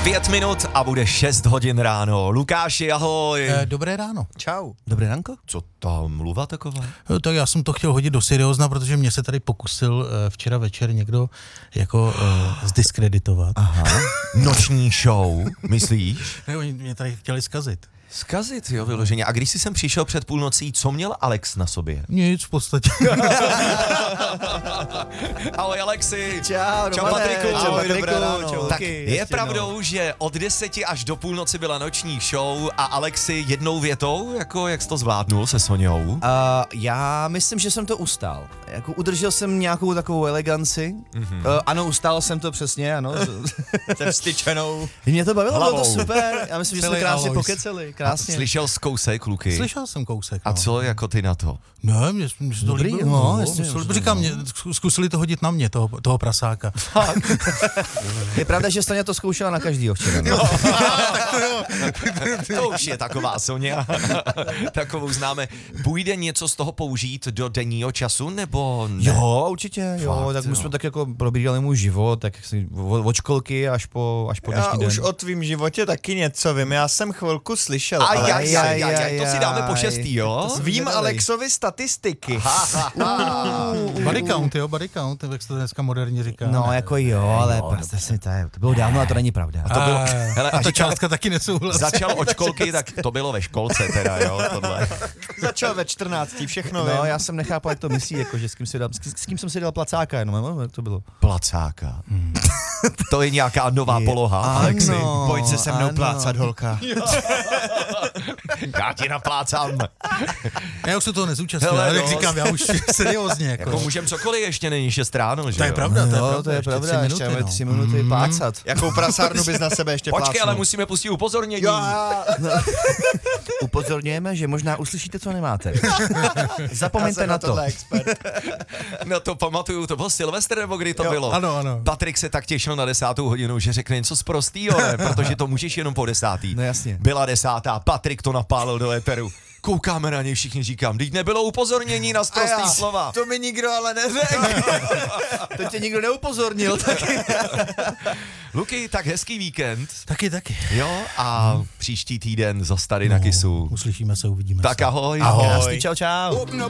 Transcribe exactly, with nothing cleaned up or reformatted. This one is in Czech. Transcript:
Pět minut a bude šest hodin ráno. Lukáši, ahoj. Eh, dobré ráno. Čau. Dobré ránko. Co ta mluva taková? Eh, tak já jsem to chtěl hodit do seriózna, protože mě se tady pokusil eh, včera večer někdo jako eh, zdiskreditovat. Aha. Noční show, myslíš? Ne, oni mě tady chtěli zkazit. Zkazit, jo, vyloženě. A když jsi sem přišel před půlnocí, co měl Alex na sobě? Nic v podstatě. Ahoj Alexi. Čau, Čau Patriku. Čau, Ahoj, Patriku. dobré ráno. Čau, Tak Luky. je Ještě pravdou, že od deseti až do půlnoci byla noční show a Alexi jednou větou, jako jak jsi to zvládnul se Soňou? Uh, já myslím, že jsem to ustál. Jako udržel jsem nějakou takovou eleganci. Mm-hmm. Uh, ano, ustál jsem to přesně, ano. Se vstyčenou. Mě to bavilo, bylo to super. Já myslím, že jsme krásně Alois. pokeceli. Krásně. Slyšel jsi kousek, kluky? Slyšel jsem kousek. A no. co jako ty na to? Ne, mě, mě se to Dobrý, líbilo. no, No, jasně, zkusili- jasně, říkám, mě, zkusili to hodit na mě, toho, toho prasáka. Je pravda, že Staňa to zkoušela na každýho včera. No. To už je taková Soňa. Takovou známe. Půjde něco z toho použít do denního času, nebo ne? Jo, určitě, jo. Fakt, tak my jo. jsme tak jako probírali můj život, tak si od od školky až po, až po Já dnešní den. už o tvým životě taky něco vím, já jsem chvilku slyšel, Aj, ale aj, aj, aj, aj, to si dáme po šestý, jo? vím Alexovi statistiky. Body count, jo, body count, jak se to dneska moderně říká. No, Ne. jako jo, ale prostě si to, je, to bylo dávno a to není pravda. to bylo- A, hele, a a ta říkal- částka taky nesouhlasí. Začal od školky, tak to bylo ve školce teda, jo, tohle. Začal ve čtrnácti, všechno No, vím. já jsem nechápal, jak to myslí, jako, že s kým, si dal, s, kým, s kým jsem si dal placáka, jenom, no, jak to bylo. Placáka. To je nějaká nová poloha, Alexi. Ano. Pojď se se mnou ano. plácat, holka. Já ti naplácám. Já už se toho nezúčastnil, Hele, ale jak no. říkám, já už seriózně. Jako. Jako můžem cokoliv, ještě není šest ráno, že To je jo? pravda, to je Jo, pravda. to je ještě pravda, tři ještě minuty, máme no. tři minuty plácat. Jakou prasárnu bys na sebe ještě Počkej, plácnul? ale musíme pustit upozornění. Upozorňujeme, že možná uslyšíte, co nemáte. Já Zapomeňte jsem na to. tohle expert. No to pamatuju, to byl Silvestr, nebo kdy to Jo, bylo? ano, ano. Patrik se tak těšil na desátou hodinu, že řekne něco sprostýho, ne? Protože to můžeš jenom po desátý. No jasně. Byla desátá, Patrik to napálil do éteru. Koukáme na něj, všichni říkám, teď nebylo upozornění na sprostý slova. To mi nikdo ale neřekl. To tě nikdo neupozornil taky. Luky, tak hezký víkend. Taky, taky. Jo, a příští týden zas tady na Kisu. Uslyšíme se, uvidíme Tak se. ahoj. Ahoj. Krásný, čau, čau. Open up